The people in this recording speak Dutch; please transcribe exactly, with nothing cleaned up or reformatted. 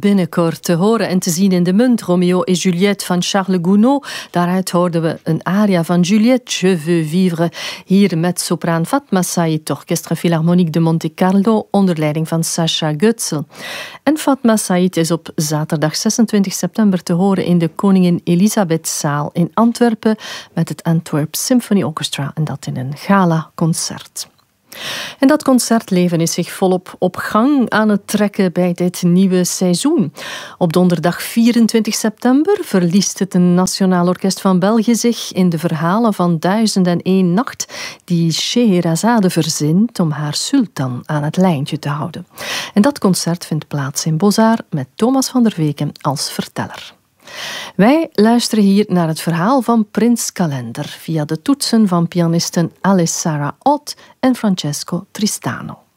Binnekoor te horen en te zien in de munt. Romeo et Juliette van Charles Gounod. Daaruit hoorden we een aria van Juliette, Je veux vivre. Hier met sopraan Fatma Saïd, Orchestre Philharmonique de Monte Carlo, onder leiding van Sascha Götzl. En Fatma Saïd is op zaterdag zesentwintig september te horen in de Koningin Elisabethzaal in Antwerpen met het Antwerp Symphony Orchestra, en dat in een gala-concert. En dat concertleven is zich volop op gang aan het trekken bij dit nieuwe seizoen. Op donderdag vierentwintig september verliest het Nationaal Orkest van België zich in de verhalen van Duizend en één Nacht die Scheherazade verzint om haar sultan aan het lijntje te houden. En dat concert vindt plaats in Bozar met Thomas van der Weken als verteller. Wij luisteren hier naar het verhaal van Prins Kalender via de toetsen van pianisten Alessara Ott en Francesco Tristano.